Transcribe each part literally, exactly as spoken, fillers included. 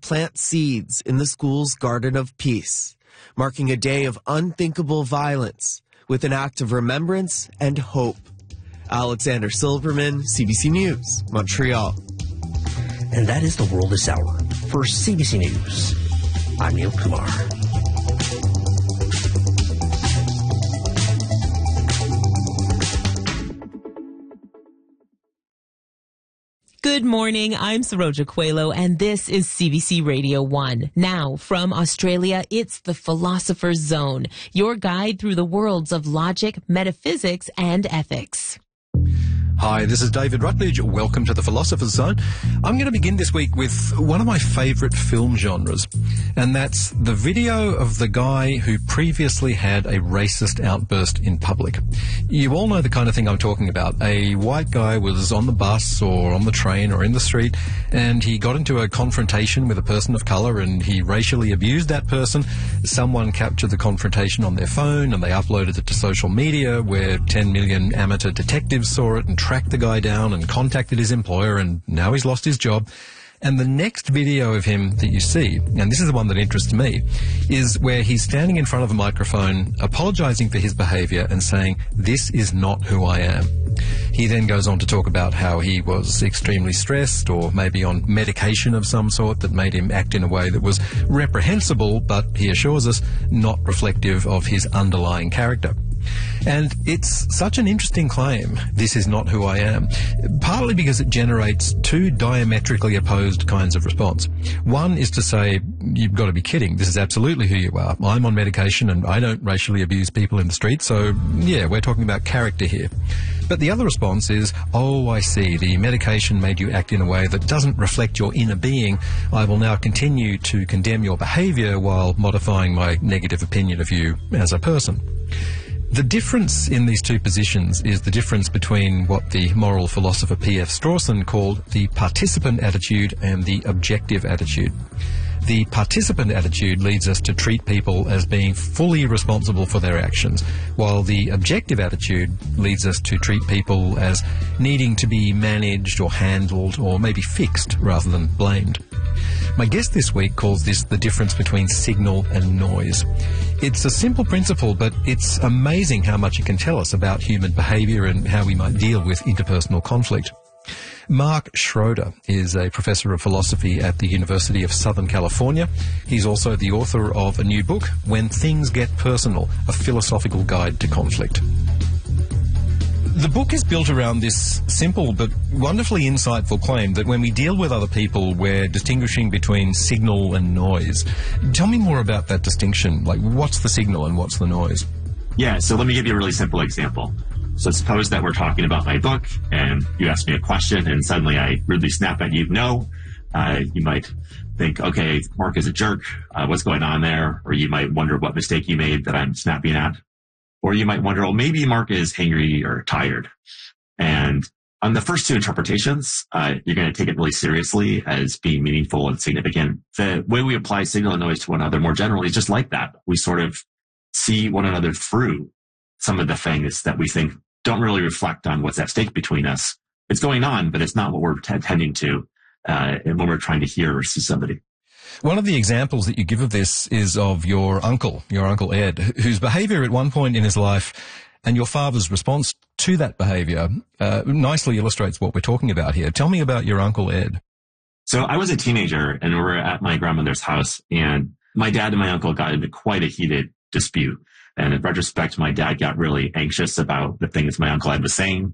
plant seeds in the school's Garden of Peace, marking a day of unthinkable violence with an act of remembrance and hope. Alexander Silverman, C B C News, Montreal. And that is the world this hour. For C B C News, I'm Neil Kumar. Good morning. I'm Saroja Coelho, and this is C B C Radio one. Now, from Australia, it's the Philosopher's Zone, your guide through the worlds of logic, metaphysics, and ethics. Hi, this is David Rutledge. Welcome to the Philosopher's Zone. I'm going to begin this week with one of my favourite film genres, and that's the video of the guy who previously had a racist outburst in public. You all know the kind of thing I'm talking about. A white guy was on the bus or on the train or in the street, and he got into a confrontation with a person of colour, and he racially abused that person. Someone captured the confrontation on their phone, and they uploaded it to social media, where ten million amateur detectives saw it and tracked the guy down and contacted his employer, and now he's lost his job. And the next video of him that you see, and this is the one that interests me, is where he's standing in front of a microphone, apologising for his behaviour and saying, "This is not who I am." He then goes on to talk about how he was extremely stressed, or maybe on medication of some sort that made him act in a way that was reprehensible, but he assures us not reflective of his underlying character. And it's such an interesting claim, "This is not who I am," partly because it generates two diametrically opposed kinds of response. One is to say, you've got to be kidding, this is absolutely who you are. I'm on medication and I don't racially abuse people in the street, so yeah, we're talking about character here. But the other response is, oh, I see, the medication made you act in a way that doesn't reflect your inner being. I will now continue to condemn your behaviour while modifying my negative opinion of you as a person. The difference in these two positions is the difference between what the moral philosopher P F Strawson called the participant attitude and the objective attitude. The participant attitude leads us to treat people as being fully responsible for their actions, while the objective attitude leads us to treat people as needing to be managed or handled or maybe fixed rather than blamed. My guest this week calls this the difference between signal and noise. It's a simple principle, but it's amazing how much it can tell us about human behaviour and how we might deal with interpersonal conflict. Mark Schroeder is a professor of philosophy at the University of Southern California. He's also the author of a new book, When Things Get Personal, A Philosophical Guide to Conflict. The book is built around this simple but wonderfully insightful claim that when we deal with other people, we're distinguishing between signal and noise. Tell me more about that distinction. Like, what's the signal and what's the noise? Yeah, so let me give you a really simple example. So suppose that we're talking about my book, and you ask me a question, and suddenly I rudely snap at you, no. Uh, you might think, okay, Mark is a jerk. Uh, what's going on there? Or you might wonder what mistake you made that I'm snapping at. Or you might wonder, well, maybe Mark is angry or tired. And on the first two interpretations, uh, you're going to take it really seriously as being meaningful and significant. The way we apply signal and noise to one another more generally is just like that. We sort of see one another through some of the things that we think don't really reflect on what's at stake between us. It's going on, but it's not what we're t- tending to uh, when we're trying to hear or see somebody. One of the examples that you give of this is of your uncle, your Uncle Ed, whose behaviour at one point in his life and your father's response to that behaviour uh, nicely illustrates what we're talking about here. Tell me about your Uncle Ed. So I was a teenager, and we were at my grandmother's house, and my dad and my uncle got into quite a heated dispute. And in retrospect, my dad got really anxious about the things my Uncle Ed was saying.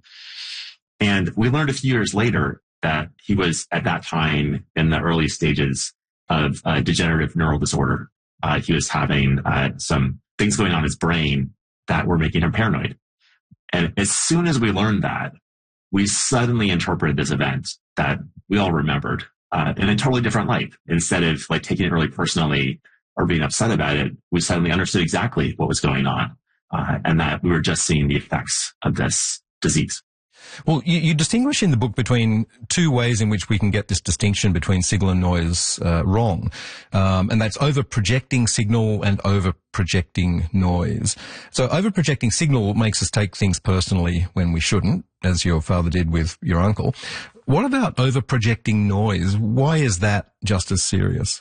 And we learned a few years later that he was at that time in the early stages of uh, degenerative neural disorder. Uh, he was having uh, some things going on in his brain that were making him paranoid. And as soon as we learned that, we suddenly interpreted this event that we all remembered uh, in a totally different light. Instead of like taking it really personally or being upset about it, we suddenly understood exactly what was going on uh, and that we were just seeing the effects of this disease. Well, you, you distinguish in the book between two ways in which we can get this distinction between signal and noise uh, wrong, um, and that's over-projecting signal and over-projecting noise. So over-projecting signal makes us take things personally when we shouldn't, as your father did with your uncle. What about over-projecting noise? Why is that just as serious?